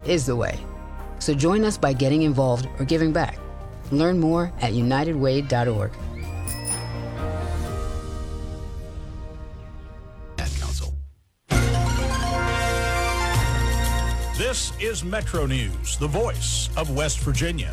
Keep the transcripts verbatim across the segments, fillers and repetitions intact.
is the way. So join us by getting involved or giving back. Learn more at united way dot org. This is Metro News, the voice of West Virginia.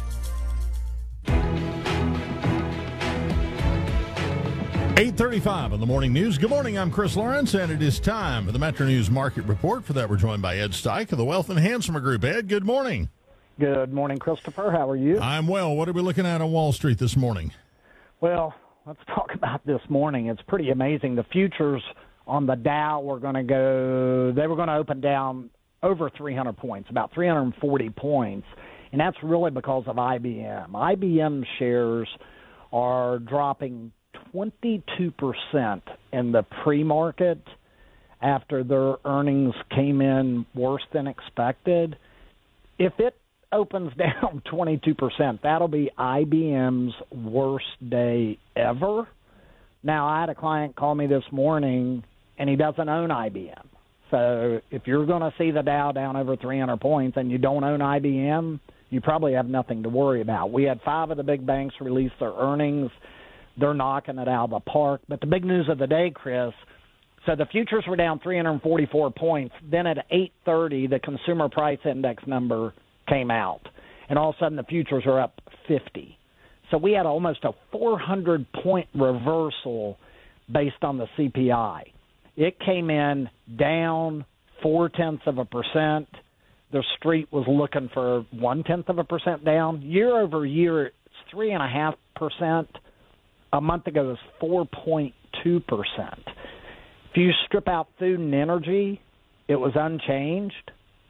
eight thirty-five on the morning news. Good morning, I'm Chris Lawrence, and it is time for the Metro News Market Report. For that, we're joined by Ed Steich of the Wealth Enhancement Group. Ed, good morning. Good morning, Christopher. How are you? I'm well. What are we looking at on Wall Street this morning? Well, let's talk about this morning. It's pretty amazing. The futures on the Dow were going to go, they were going to open down over three hundred points, about three hundred forty points, and that's really because of I B M. I B M shares are dropping twenty-two percent in the pre-market after their earnings came in worse than expected. If it opens down twenty-two percent, that'll be I B M's worst day ever. Now, I had a client call me this morning, and he doesn't own I B M. So if you're going to see the Dow down over three hundred points and you don't own I B M, you probably have nothing to worry about. We had five of the big banks release their earnings. They're knocking it out of the park. But the big news of the day, Chris, so the futures were down three hundred forty-four points. Then at eight thirty, the consumer price index number came out. And all of a sudden, the futures are up fifty. So we had almost a four hundred point reversal based on the C P I. It came in down four-tenths of a percent. The street was looking for one-tenth of a percent down. Year over year, it's three point five percent. A month ago, it was four point two percent. If you strip out food and energy, it was unchanged.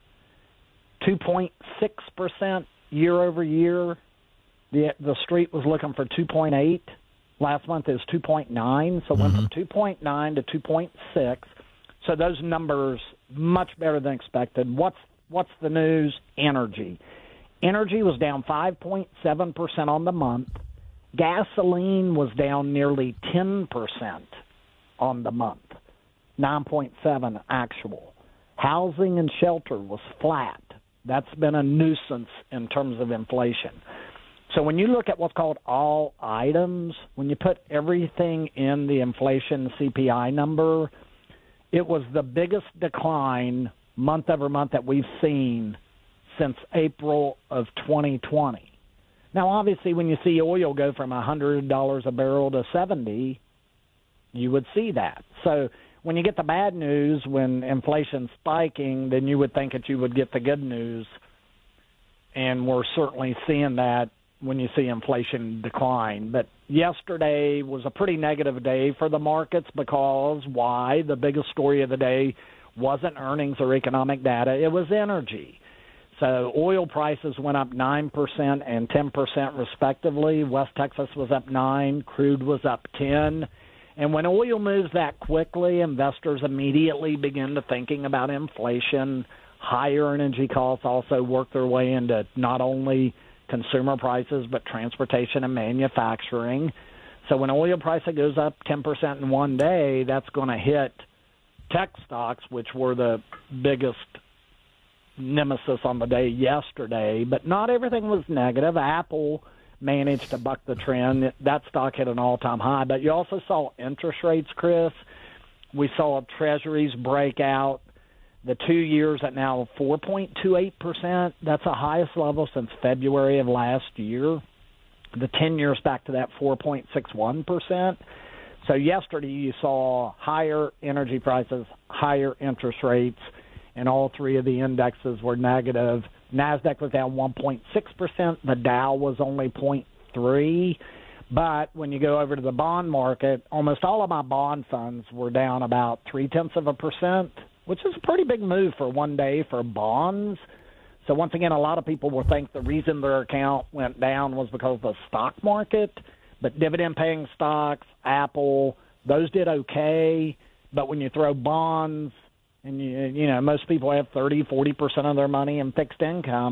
two point six percent year over year. The, the street was looking for two point eight. Last month is two point nine, so it went mm-hmm. from two point nine to two point six. So those numbers much better than expected. What's what's the news? Energy. Energy was down five point seven percent on the month. Gasoline was down nearly ten percent on the month, nine point seven actual. Housing and shelter was flat. That's been a nuisance in terms of inflation. So when you look at what's called all items, when you put everything in the inflation C P I number, it was the biggest decline month over month that we've seen since April of twenty twenty. Now, obviously, when you see oil go from one hundred dollars a barrel to seventy, you would see that. So when you get the bad news, when inflation's spiking, then you would think that you would get the good news, and we're certainly seeing that when you see inflation decline. But yesterday was a pretty negative day for the markets because why? The biggest story of the day wasn't earnings or economic data. It was energy. So oil prices went up nine percent and ten percent respectively. West Texas was up nine, crude was up ten. And when oil moves that quickly, investors immediately begin to thinking about inflation. Higher energy costs also work their way into not only consumer prices, but transportation and manufacturing. So when oil price goes up ten percent in one day, that's going to hit tech stocks, which were the biggest nemesis on the day yesterday. But not everything was negative. Apple managed to buck the trend. That stock hit an all-time high. But you also saw interest rates, Chris. We saw treasuries break out. The two years at now four point two eight percent. That's the highest level since February of last year. The ten years back to that four point six one percent. So yesterday you saw higher energy prices, higher interest rates, and all three of the indexes were negative. NASDAQ was down one point six percent. The Dow was only zero point three. But when you go over to the bond market, almost all of my bond funds were down about three-tenths of a percent, which is a pretty big move for one day for bonds. So once again, a lot of people will think the reason their account went down was because of the stock market. But dividend-paying stocks, Apple, those did okay. But when you throw bonds, and you, you know, most people have thirty, forty percent of their money in fixed income,